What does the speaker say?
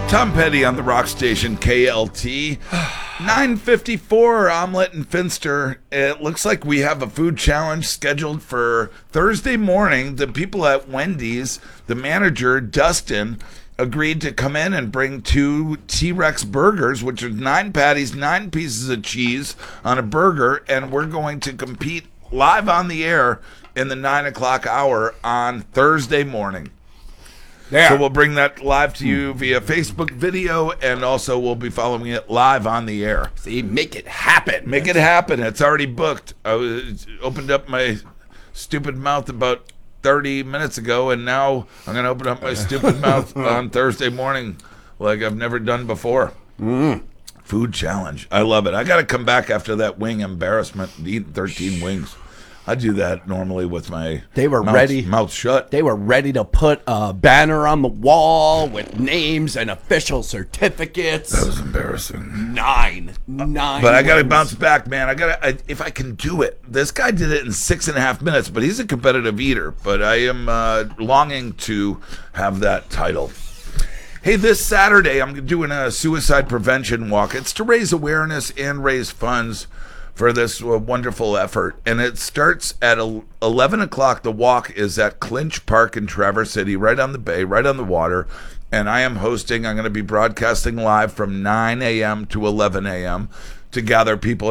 Tom Petty on the rock station KLT. 9:54, Omelette and Finster. It looks like we have a food challenge scheduled for Thursday morning. The people at Wendy's, the manager, Dustin, agreed to come in and bring 2 T-Rex burgers, which are 9 patties, 9 pieces of cheese on a burger, and we're going to compete live on the air in the 9 o'clock hour on Thursday morning. Yeah. So we'll bring that live to you via Facebook video, and also we'll be following it live on the air. See, make it happen. Make it happen. It's already booked. I opened up my stupid mouth about 30 minutes ago, and now I'm going to open up my stupid mouth on Thursday morning like I've never done before. Food challenge. I love it. I got to come back after that wing embarrassment and eat 13 wings. I do that normally with my mouth shut. They were ready to put a banner on the wall with names and official certificates. That was embarrassing. Nine. But I got to bounce back, man. If I can do it. This guy did it in 6.5 minutes, but he's a competitive eater. But I am longing to have that title. Hey, this Saturday I'm doing a suicide prevention walk. It's to raise awareness and raise funds for this wonderful effort. And it starts at 11 o'clock. The walk is at Clinch Park in Traverse City, right on the bay, right on the water. And I am hosting. I'm going to be broadcasting live from 9 a.m. to 11 a.m. to gather people.